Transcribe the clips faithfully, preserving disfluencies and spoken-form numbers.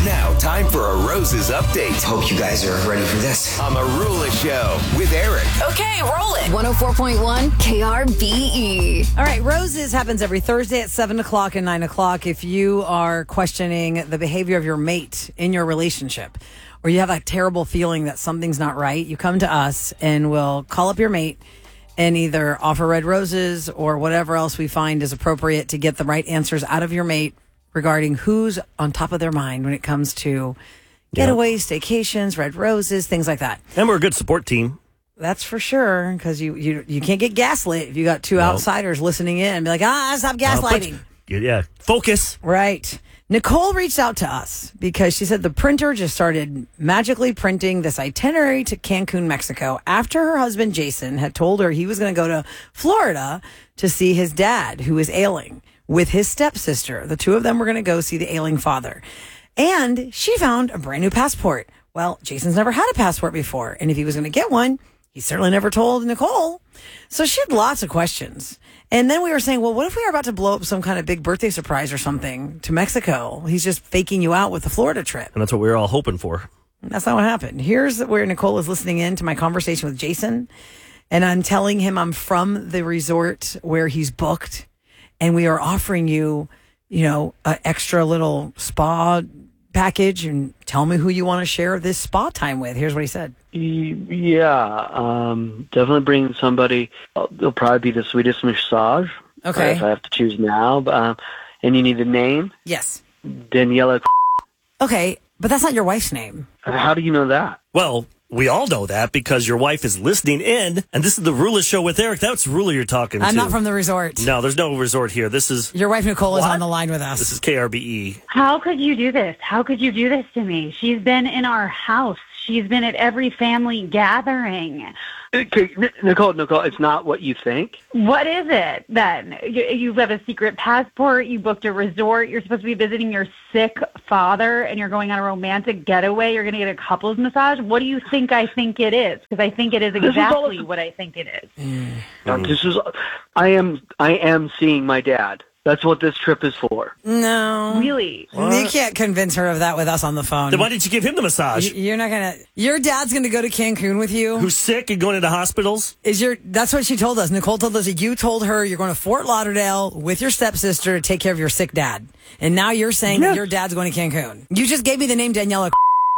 Now, time for a Roses update Hope you guys are ready for this. on the Rula Show with Eric. Okay, roll it. one oh four point one K R B E. All right, Roses happens every Thursday at seven o'clock and nine o'clock. If you are questioning the behavior of your mate in your relationship, or you have a terrible feeling that something's not right, you come to us and we'll call up your mate and either offer red roses or whatever else we find is appropriate to get the right answers out of your mate regarding who's on top of their mind when it comes to getaways, staycations, red roses, things like that. And we're a good support team. That's for sure, because you, you you can't get gaslit if you got two No. outsiders listening in and be like, ah, stop gaslighting. Uh, but- yeah, focus. Right. Nicole reached out to us because she said the printer just started magically printing this itinerary to Cancun, Mexico, after her husband, Jason, had told her he was going to go to Florida to see his dad, who is ailing, with his stepsister. The two of them were going to go see the ailing father. And she found a brand new passport. Well, Jason's never had a passport before. And if he was going to get one, he certainly never told Nicole. So she had lots of questions. And then we were saying, well, what if we were about to blow up some kind of big birthday surprise or something to Mexico? He's just faking you out with the Florida trip. And that's what we were all hoping for. That's not what happened. Here's where Nicole is listening in to my conversation with Jason. And I'm telling him I'm from the resort where he's booked. And we are offering you, you know, an extra little spa package, and tell me who you want to share this spa time with. Here's what he said. Yeah, um, definitely bring somebody. uh, It'll probably be the Swedish massage. Okay. uh, If I have to choose now. But, um, and you need a name? Yes. Daniela. Okay, but that's not your wife's name. How do you know that? Well, we all know that because your wife is listening in, and this is the Rula Show with Eric. That's Rula you're talking I'm to. not from the resort. No, there's no resort here. This is Your wife, Nicole, is What? on the line with us. this is K R B E. How could you do this? How could you do this to me? She's been in our house. She's been at every family gathering. Okay, N- Nicole, Nicole, it's not what you think. What is it then? You, you have a secret passport. You booked a resort. You're supposed to be visiting your sick father, and you're going on a romantic getaway. You're going to get a couples massage. What do you think I think it is? Because I think it is is all- exactly what I think it is. Uh, This is. I am. I am seeing my dad. That's what this trip is for. No. Really? You can't convince her of that with us on the phone. Then why didn't you give him the massage? Y- You're not going to... Your dad's going to go to Cancun with you? Who's sick and going into hospitals? Is your? That's what she told us. Nicole told us that you told her you're going to Fort Lauderdale with your stepsister to take care of your sick dad. And now you're saying that Yes. your dad's going to Cancun. You just gave me the name Daniela.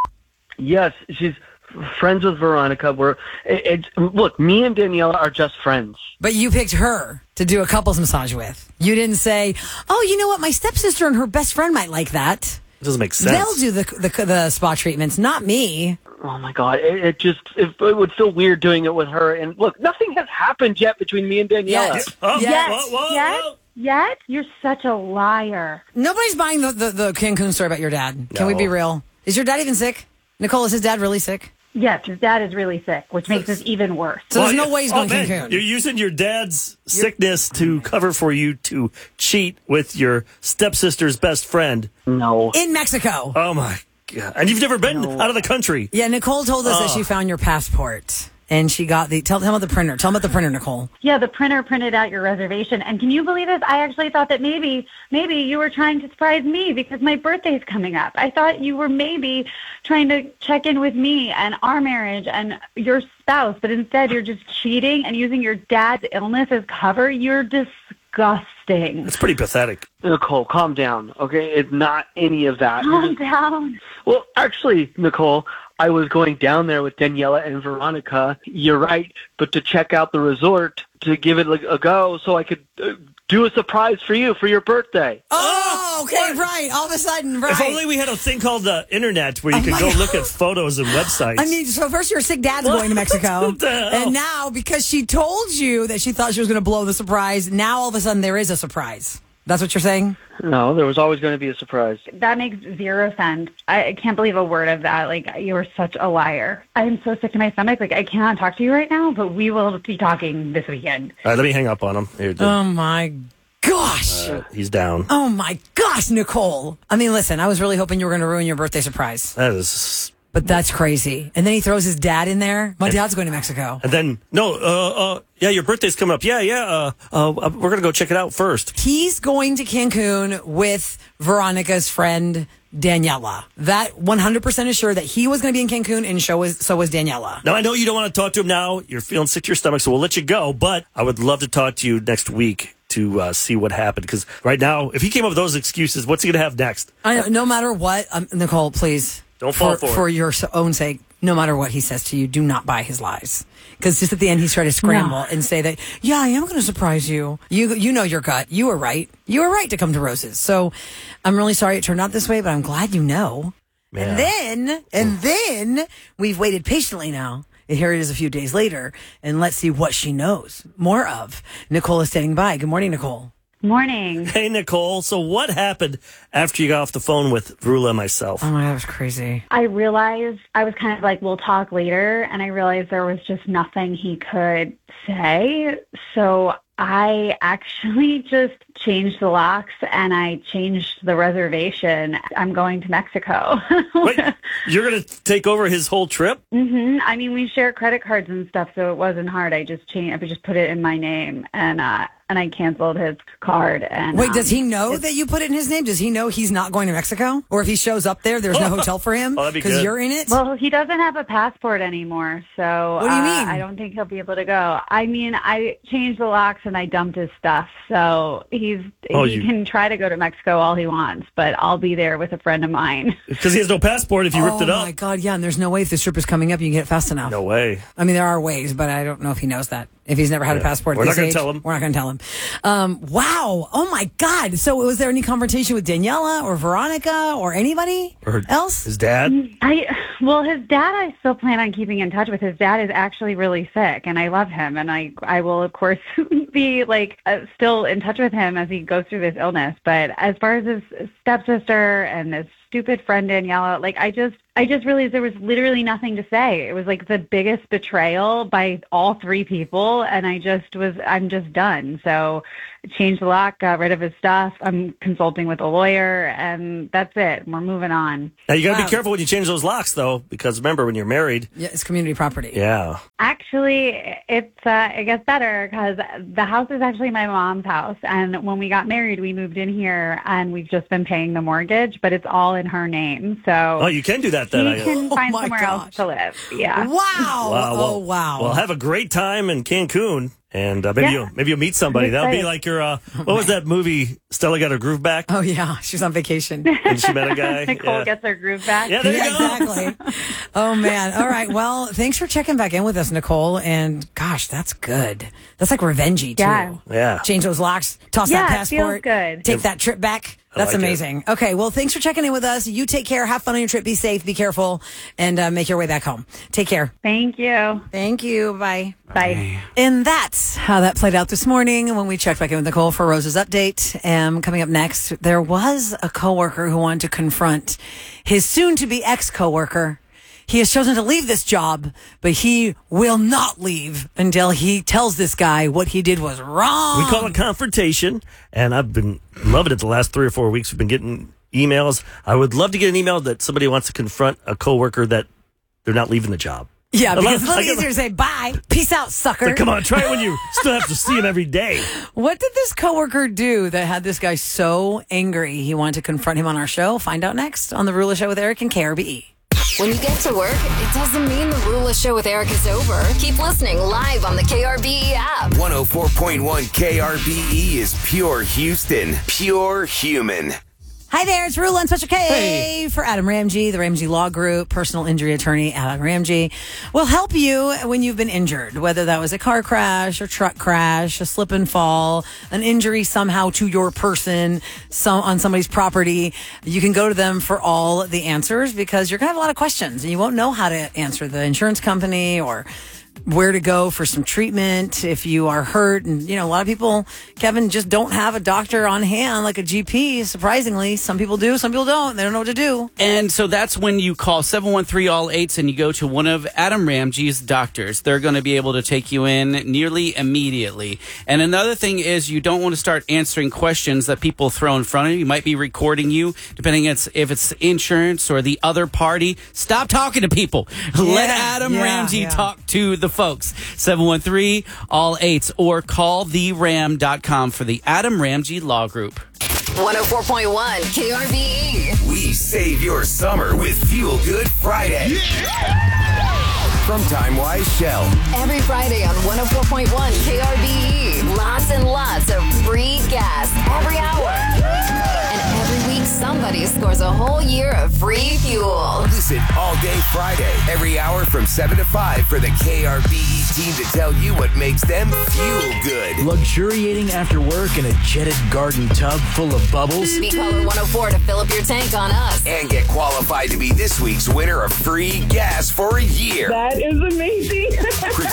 Yes, she's friends with Veronica. We're. It, it's look. Me and Daniela are just friends. But you picked her to do a couples massage with. You didn't say, oh, you know what? My stepsister and her best friend might like that. It doesn't make sense. They'll do the, the the spa treatments, not me. Oh my God! It, it just it, it would feel weird doing it with her. And look, nothing has happened yet between me and Daniela. Yes. Oh, Yes. whoa, whoa, Yet? whoa. Yet? You're such a liar. Nobody's buying the, the, the Cancun story about your dad. Can we No. be real? Is your dad even sick? Nicole, is his dad really sick? Yes, his dad is really sick, which makes this even worse. So there's Well, no way he's oh, going to man, Cancun. You're using your dad's sickness to cover for you to cheat with your stepsister's best friend. No. In Mexico. Oh, my God. And you've never been No. out of the country. Yeah, Nicole told us that she found your passport. And she got the... Tell, tell them about the printer. Tell them about the printer, Nicole. Yeah, the printer printed out your reservation. And can you believe this? I actually thought that maybe, maybe you were trying to surprise me because my birthday's coming up. I thought you were maybe trying to check in with me and our marriage and your spouse, but instead you're just cheating and using your dad's illness as cover. You're disgusting. It's pretty pathetic. Nicole, calm down. Okay, it's not any of that. You're Calm just- down. Well, actually, Nicole, I was going down there with Daniela and Veronica. You're right, but to check out the resort to give it a go, so I could uh, do a surprise for you for your birthday. Oh, okay, right. All of a sudden, right. If only we had a thing called the internet where you Oh could my go God. look at photos and websites. I mean, so first your sick dad's going to Mexico. What the hell? And now, because she told you that she thought she was going to blow the surprise, now all of a sudden there is a surprise. That's what you're saying? No, there was always going to be a surprise. That makes zero sense. I I can't believe a word of that. Like, you're such a liar. I'm so sick to my stomach. Like, I cannot talk to you right now, but we will be talking this weekend. All right, let me hang up on him. Here, dude. Oh, my gosh. Uh, he's down. Oh, my gosh, Nicole. I mean, listen, I was really hoping you were going to ruin your birthday surprise. That is... But that's crazy. And then he throws his dad in there. My dad's going to Mexico. And then, no, uh, uh, yeah, your birthday's coming up. Yeah, yeah, uh, uh, we're going to go check it out first. He's going to Cancun with Veronica's friend, Daniela. That one hundred percent is sure that he was going to be in Cancun, and so was, so was Daniela. Now, I know you don't want to talk to him now. You're feeling sick to your stomach, so we'll let you go. But I would love to talk to you next week to uh, see what happened. Because right now, if he came up with those excuses, what's he going to have next? I know, no matter what, um, Nicole, please. Don't fall for, for it. For your own sake, no matter what he says to you, do not buy his lies. Because just at the end, he's trying to scramble No. and say that, yeah, I am going to surprise you. You you know your gut. You were right. You were right to come to Roses. So I'm really sorry it turned out this way, but I'm glad you know. Yeah. And then, and then we've waited patiently now. And here it is a few days later, and let's see what she knows more of. Nicole is standing by. Good morning, Nicole. Morning. Hey, Nicole. So what happened after you got off the phone with Rula and myself? Oh, my God, that was crazy. I realized I was kind of like, we'll talk later. And I realized there was just nothing he could say. So I actually just changed the locks and I changed the reservation. I'm going to Mexico. Wait, you're going to take over his whole trip? hmm I mean, we share credit cards and stuff, so it wasn't hard. I just changed. I just put it in my name, and uh, and I canceled his card. And Wait, does um, he know that you put it in his name? Does he know he's not going to Mexico? Or if he shows up there, there's no hotel for him Oh, that'd be because good. you're in it? Well, he doesn't have a passport anymore, so What do you uh, mean? I don't think he'll be able to go. I mean, I changed the locks and I dumped his stuff, so he's Oh, he you- can try to go to Mexico all he wants, but I'll be there with a friend of mine. Because he has no passport if you ripped oh, it up. my God, yeah, and there's no way if this trip is coming up, you can get it fast enough. No way. I mean, there are ways, but I don't know if he knows that. If he's never had a Yeah. passport, at We're not this gonna age, tell him. We're not going to tell him. Um, wow. Oh my God. So, was there any confrontation with Daniela or Veronica or anybody Or else? his dad? I well, his dad I still plan on keeping in touch with. His dad is actually really sick, and I love him, and I I will of course be like uh, still in touch with him as he goes through this illness. But as far as his stepsister and this stupid friend Daniela, like I just I just realized there was literally nothing to say. It was like the biggest betrayal by all three people, and I just was I'm just done. So changed the lock, got rid of his stuff. I'm consulting with a lawyer, and that's it. We're moving on. Now, you got to Wow. be careful when you change those locks, though, because remember, when you're married, Yeah, it's community property. yeah. Actually, it's uh, it gets better because the house is actually my mom's house, and when we got married, we moved in here, and we've just been paying the mortgage, but it's all in her name. So Oh, you can do that then. he I, can Oh find my somewhere gosh. else to live. Yeah. Wow. Wow, Oh, wow. Well, have a great time in Cancun, and uh, maybe Yeah. you'll maybe you'll meet somebody. I'm That'll be excited. like your uh, what was that movie? Stella got her groove back, oh, yeah. She's on vacation. and she met a guy. Nicole yeah. gets her groove back. Yeah, there you Yeah, go. exactly. Oh, man. All right. Well, thanks for checking back in with us, Nicole. And gosh, that's good. That's like revengey, too. Yeah. Yeah. Change those locks, toss Yeah, that it feels passport, good. take that trip back. I That's like it. amazing. Okay. Well, thanks for checking in with us. You take care. Have fun on your trip. Be safe. Be careful. And uh, make your way back home. Take care. Thank you. Thank you. Bye. Bye. And that's how that played out this morning when we checked back in with Nicole for Rose's update. Um, coming up next, there was a coworker who wanted to confront his soon-to-be ex-coworker. He has chosen to leave this job, but he will not leave until he tells this guy what he did was wrong. We call it confrontation, and I've been loving it the last three or four weeks. We've been getting emails. I would love to get an email that somebody wants to confront a coworker that they're not leaving the job. Yeah, I because love- it's a little I get- easier to say bye, peace out, sucker. Like, come on, try it when you still have to see him every day. What did this coworker do that had this guy so angry he wanted to confront him on our show? Find out next on The Rula Show with Eric and K R B E. When you get to work, it doesn't mean the Rula Show with Eric is over. Keep listening live on the K R B E app. one oh four point one K R B E is pure Houston, pure human. Hi there, it's Rula and Special K Hey. for Adam Ramsey, the Ramsey Law Group, personal injury attorney Adam Ramsey. Will help you when you've been injured, whether that was a car crash, a truck crash, a slip and fall, an injury somehow to your person, some on somebody's property. You can go to them for all the answers because you're going to have a lot of questions and you won't know how to answer the insurance company or where to go for some treatment if you are hurt. And, you know, a lot of people, Kevin, just don't have a doctor on hand like a G P. Surprisingly, some people do, some people don't. They don't know what to do. And so that's when you call seven one three all eights and you go to one of Adam Ramsey's doctors. They're going to be able to take you in nearly immediately. And another thing is you don't want to start answering questions that people throw in front of you. You might be recording you, depending on if it's insurance or the other party. Stop talking to people. Let Adam yeah, Ramsey yeah. talk to the folks. seven one three all eights or call the ram dot com for the Adam Ramsey Law Group. one oh four point one K R B E. We save your summer with Fuel Good Friday. From Time-Wise Shell. Every Friday on one oh four point one K R B E. Lots and lots of free gas every hour. And every week, somebody scores a whole year of free fuel. Listen all day Friday, every hour from seven to five for the K R B E team to tell you what makes them fuel good. Luxuriating after work in a jetted garden tub full of bubbles. Be caller one oh four to fill up your tank on us. And get qualified to be this week's winner of free gas for a year. That is amazing.